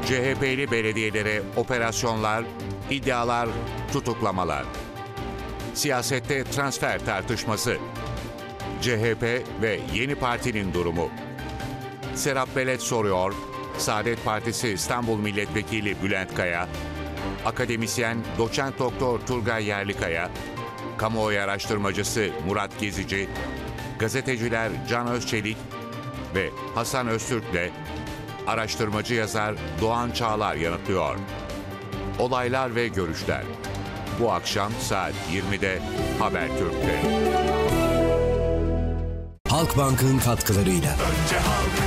CHP'li belediyelere operasyonlar, iddialar, tutuklamalar. Siyasette transfer tartışması. CHP ve yeni partinin durumu. Serap Belet soruyor, Saadet Partisi İstanbul Milletvekili Bülent Kaya, akademisyen doçent doktor Turgay Yerlikaya, kamuoyu araştırmacısı Murat Gezici, gazeteciler Can Özçelik ve Hasan Öztürk'le araştırmacı yazar Doğan Çağlar yanıtlıyor. Olaylar ve görüşler. Bu akşam saat 20'de Habertürk'te. Halkbank'ın katkılarıyla.